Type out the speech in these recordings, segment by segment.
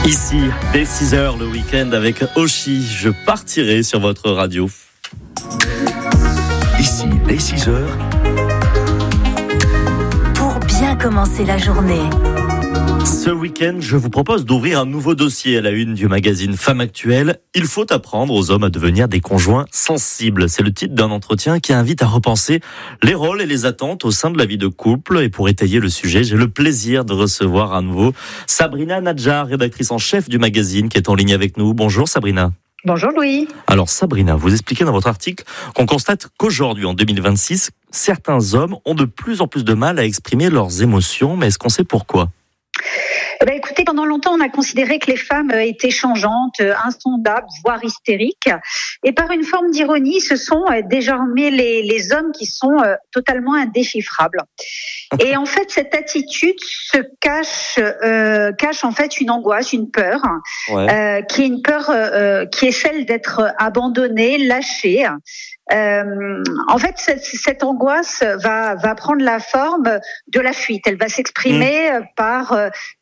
Ici, dès 6h le week-end avec Oshi, je partirai sur votre radio. Ici, dès 6h. Pour bien commencer la journée. Ce week-end, je vous propose d'ouvrir un nouveau dossier à la une du magazine Femme Actuelle. Il faut apprendre aux hommes à devenir des conjoints sensibles. C'est le titre d'un entretien qui invite à repenser les rôles et les attentes au sein de la vie de couple. Et pour étayer le sujet, j'ai le plaisir de recevoir à nouveau Sabrina Nadjar, rédactrice en chef du magazine, qui est en ligne avec nous. Bonjour Sabrina. Bonjour Louis. Alors Sabrina, vous expliquez dans votre article qu'on constate qu'aujourd'hui, en 2026, certains hommes ont de plus en plus de mal à exprimer leurs émotions. Mais est-ce qu'on sait pourquoi ? Écoutez, pendant longtemps, on a considéré que les femmes étaient changeantes, insondables, voire hystériques. Et par une forme d'ironie, ce sont désormais les hommes qui sont totalement indéchiffrables. Et en fait, cette attitude cache en fait une angoisse, une peur, qui est une peur qui est celle d'être abandonnée, lâchée. En fait, cette angoisse va prendre la forme de la fuite. Elle va s'exprimer par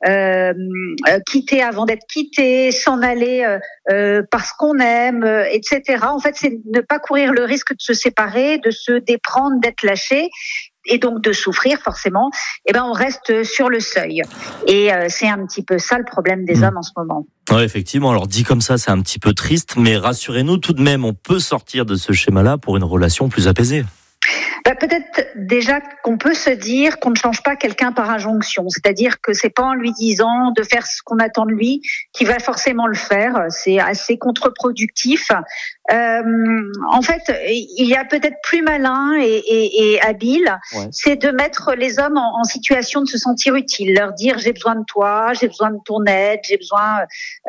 quitter avant d'être quitté, s'en aller parce qu'on aime, etc. En fait, c'est ne pas courir le risque de se séparer, de se déprendre, d'être lâché. Et donc de souffrir forcément, on reste sur le seuil. Et c'est un petit peu ça le problème des hommes en ce moment. Oui, effectivement. Alors dit comme ça, c'est un petit peu triste, mais rassurez-nous tout de même, on peut sortir de ce schéma-là pour une relation plus apaisée. Peut-être déjà qu'on peut se dire qu'on ne change pas quelqu'un par injonction, c'est-à-dire que c'est pas en lui disant de faire ce qu'on attend de lui qu'il va forcément le faire. C'est assez contre-productif. En fait, il y a peut-être plus malin et habile, c'est de mettre les hommes en situation de se sentir utiles, leur dire j'ai besoin de toi, j'ai besoin de ton aide, j'ai besoin,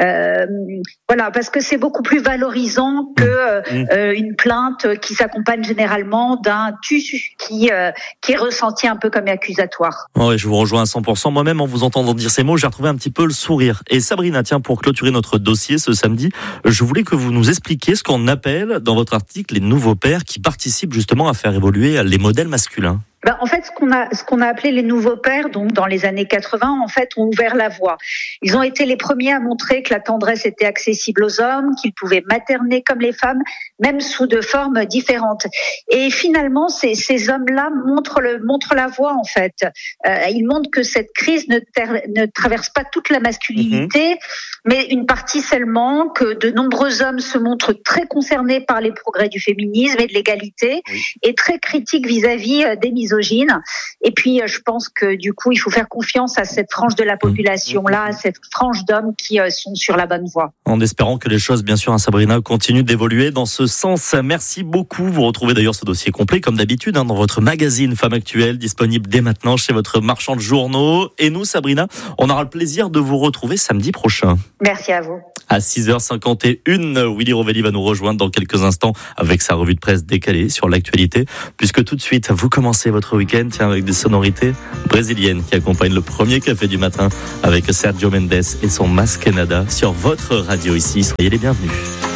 parce que c'est beaucoup plus valorisant que une plainte qui s'accompagne généralement d'un tu qui est ressenti un peu comme accusatoire. Oui, je vous rejoins à 100%. Moi-même, en vous entendant dire ces mots, j'ai retrouvé un petit peu le sourire. Et Sabrina, tiens, pour clôturer notre dossier ce samedi, je voulais que vous nous expliquiez ce qu'on appelle dans votre article les nouveaux pères qui participent justement à faire évoluer les modèles masculins. En fait, ce qu'on a appelé les nouveaux pères, donc dans les années 80, en fait, ont ouvert la voie. Ils ont été les premiers à montrer que la tendresse était accessible aux hommes, qu'ils pouvaient materner comme les femmes, même sous de formes différentes. Et finalement, ces hommes-là montrent la voie, en fait. Ils montrent que cette crise ne traverse pas toute la masculinité, mais une partie seulement, que de nombreux hommes se montrent très concernés par les progrès du féminisme et de l'égalité, et très critiques vis-à-vis des misogynes. Et puis, je pense que du coup, il faut faire confiance à cette frange de la population-là, à cette frange d'hommes qui sont sur la bonne voie. En espérant que les choses, bien sûr, Sabrina, continuent d'évoluer dans ce sens. Merci beaucoup. Vous retrouvez d'ailleurs ce dossier complet, comme d'habitude, dans votre magazine Femme Actuelle, disponible dès maintenant chez votre marchand de journaux. Et nous, Sabrina, on aura le plaisir de vous retrouver samedi prochain. Merci à vous. À 6h51, Willy Rovelli va nous rejoindre dans quelques instants avec sa revue de presse décalée sur l'actualité, puisque tout de suite, vous commencez votre week-end avec des sonorités brésiliennes qui accompagnent le premier café du matin avec Sergio Mendes et son Mas Canada sur votre radio ici. Soyez les bienvenus.